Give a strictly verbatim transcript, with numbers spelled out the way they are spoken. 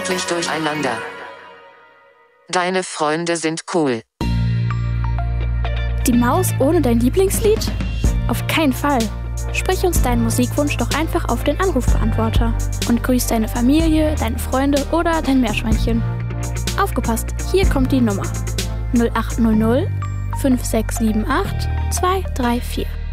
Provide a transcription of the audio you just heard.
wirklich durcheinander. Deine Freunde sind cool. Die Maus ohne dein Lieblingslied? Auf keinen Fall. Sprich uns deinen Musikwunsch doch einfach auf den Anrufbeantworter und grüß deine Familie, deine Freunde oder dein Meerschweinchen. Aufgepasst, hier kommt die Nummer null acht null null fünf sechs sieben acht zwei drei vier.